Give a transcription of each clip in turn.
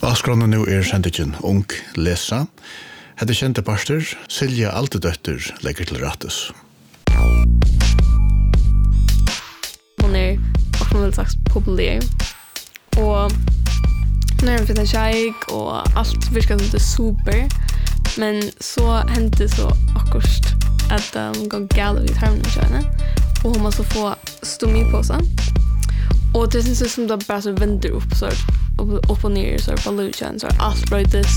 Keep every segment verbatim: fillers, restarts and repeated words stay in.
Avskrona nu er sendingen Ung Lesa. Hette kjente parster, Silja Altedøtter legger til rattes. Hon är också någon slags populär. Och nu är hon fint en tjejk och allt virkar inte super. Men så hände så akkurat att hon går gale vid tarmen i tjejna. Och hon måste få stomi på sig. Och det syns som det bara så vänder upp så upp, upp och ner så på luchen så allt bröjdes.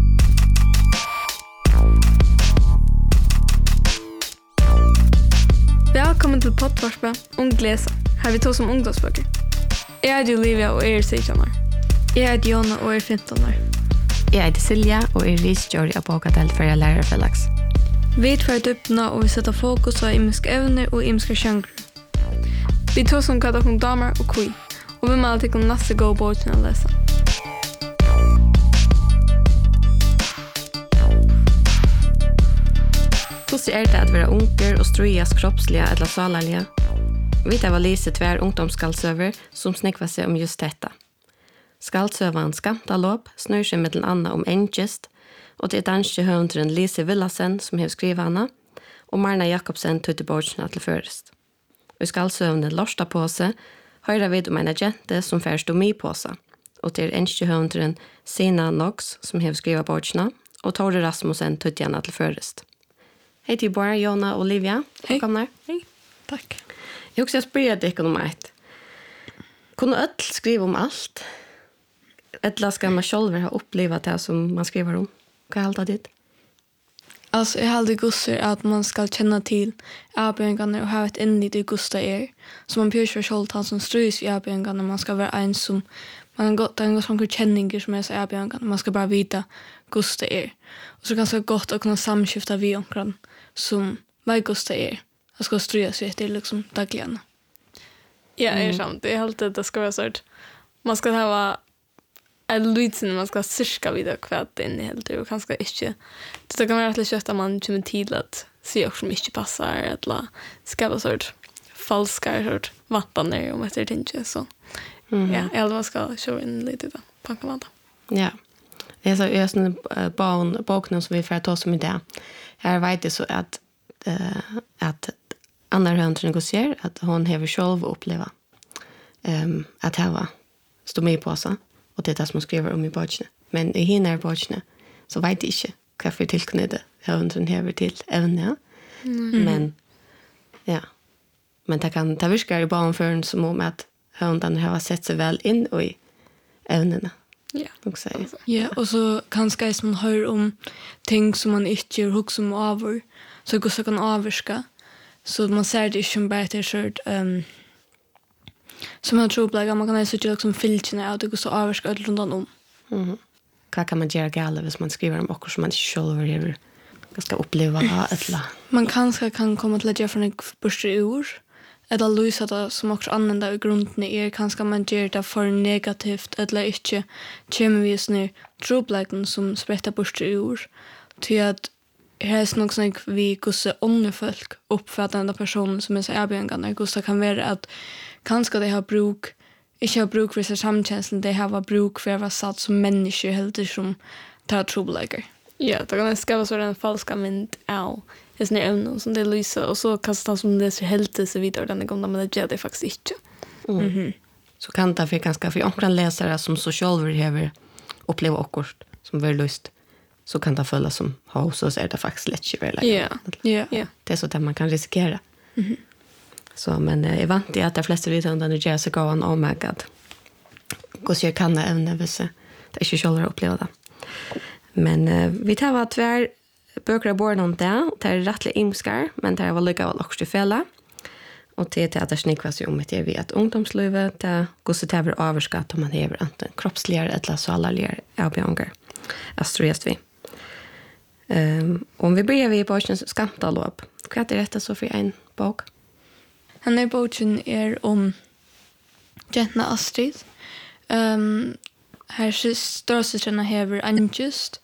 Välkommen till poddvarspa Ung Lesa. Här vi tar som ungdomsböcker. Jag heter Olivia och är sexton år. Jag heter Jonna och är femton år. Jag heter Silja och är researcher av Bokadel för jag lärare för lax. Vi tar ett öppna och vi sätter fokus på imiska ävner och imiska genrer. Vi tar som kallar om damer och kvi. Och vi måste alltid kunna nästa gå på att läsa. Hvordan er det at være unger og strøyas kroppslige eller salarlige? Vi tar var lise tvær ungdomsskaldsøver som snekva seg om just dette. Skaldsøveren Skamtalop snur seg med anna om Engest, og det er danske høvendren Lise Villasen som har skrivet henne, og Marna Jakobsen tog til bortsene til først. Og skaldsøvende Lorsta på seg, høyre vid om en agente som først stod mye på seg, og det er eneste høvendren Sina Nox som har skrivet bortsene, og Tore Rasmussen tog til henne til først. Hej till Bora, Jonna och Olivia. Hej. Välkomna. Hej. Tack. Jag också spyr dig om ett. Kunde öll skriva om allt? Eller ska man själv ha upplevt det som man skriver om? Vad är allt det? Alltså, jag har aldrig gustar att man ska känna till avbjörningarna och ha ett inligt i gusta er. Så man björs för själv han som strys i avbjörningarna. Man ska vara en som man har gått en gång som känningar som är så avbjörningarna. Man ska bara vita gusta er. Och så ganska gott att kunna samskifta vid omkring som vad gusta er. Jag ska stryka sig till liksom dagligen. Ja, det är sant. Det är helt det ska vara sårt. Man ska ha en liten man ska syrka vid det kvart in i helt och kanske inte. Det kan vara att det att man kommer till att se också som inte passar eller ska vara sårt falska sårt vattnar om efter tinge så. Mm. Ja, eller vad ska köra in lite då. Packa man då. Ja. Jag så är sån barn boken som vi får ta som idé. Här vet det så att uh, att andra hönder negocierar att hon har själv uppleva ehm um, att ha stå med på sig och det är det som skriver om i boken. Men i hinner boken så vet jag inte varför tillknäde hönden har till ävne. Mm. Men ja. Men det kan ta viskar i barn för en som om att hönden har sett sig väl in i ävnena. Ja, också. Ja, och så kanske man hör om ting som man inte gör hux om över så går så kan avska så man ser det som bara det shirt ehm som man tror att man kan ha så liksom filterna ut och så avska runt om. Mhm. Vad kan man göra galet hvis man skriver om också som man inte själv över ska uppleva ettla. Man kanske kan komma till att göra från en burst ur eller lysa det som också använder i grunden är kanske man gör det för negativt eller inte kommer vi snur troblägen som sprättar bort ur till att här är något som vi gosse ånne folk uppfattar den personen som är så erbjudande gosse kan vara att kanske det har bruk inte har bruk för sig samkänslan det har bruk för att vara satt som människa helt som tar trobläger. Ja, då kan det skapa så en falska mynd av det är ämnen som det lyser och så kastar som det så helt så vidare den gången men det gör det faktiskt inte. Mhm. Mm så kan det för ganska för andra läsare som så själva har uppleva akkurat som väl lust så kan det följa som har så är det faktiskt lätt ju väl. Ja. Ja. Ja. Det är så att man kan riskera. Mhm. Så men jag vant det att de flesta vid under det så går on oh my god. Kus jag kan även vissa det är ju själva uppleva det. Men uh, vi tar var tvär böcker av born om det. Det är rättligt imskar, men det är väl lika väl också fälla. Och det är att det snickvar sig om att jag vet ungdomslivet, det går så till att överskatta om man har antingen kroppsligare eller salarligare avbjörningar. Astrojast vi. Um, om vi börjar vid bokens Skamtalop. Vad är detta så för en bok? Den här boken är om Gentna Astrid. Um, här står systrarna hever Angest